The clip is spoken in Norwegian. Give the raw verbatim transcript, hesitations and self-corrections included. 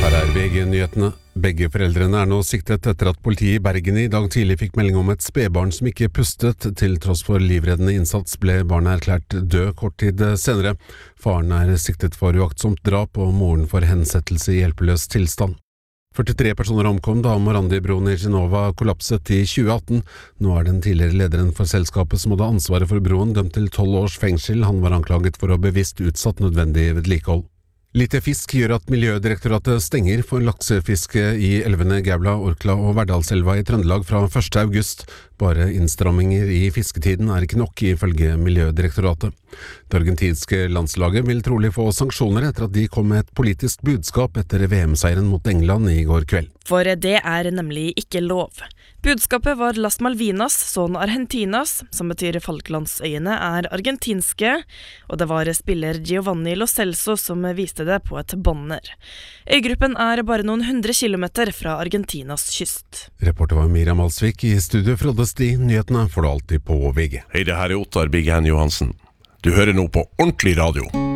Her er V G-nyhetene. Begge foreldrene er nå siktet etter at politiet i Bergen i dag tidlig fikk melding om et spedbarn som ikke pustet. Til tross for livreddende innsats ble barnet erklært død kort tid senere. Faren er siktet for uaktsomt drap og moren for hensettelse i hjelpeløs tilstand. førtitre personer omkom da Morandi-broen i Genova kollapset i tjue atten. Nå er den tidligere lederen for selskapet som hadde ansvaret for broen dømt til tolv års fengsel. Han var anklaget for å bevisst utsatt nødvendig vedlikehold. Lite fisk gjør at Miljødirektoratet stenger for laksefiske i elvene Gaula, Orkla og Verdalselva i Trøndelag fra første august. Bare innstramminger i fisketiden er ikke nok, ifølge Miljødirektoratet. Det argentinske landslaget vil trolig få sanksjoner etter at de kom med et politisk budskap etter V M-seieren mot England i går kveld. For det er nemlig ikke lov. Budskapet var Las Malvinas, son Argentinas, som betyr Falklandsøyene er argentinske, og det var spiller Giovanni Lo Celso som viste det på et banner. Øygruppen er bare noen hundre kilometer fra Argentinas kyst. Reporter var Miriam Alsvik. I studio Frode Sti. Nyhetene får du alltid på V G. Hei, det her er Ottar Big Hand Johansen. Du hører nå på ordentlig radio.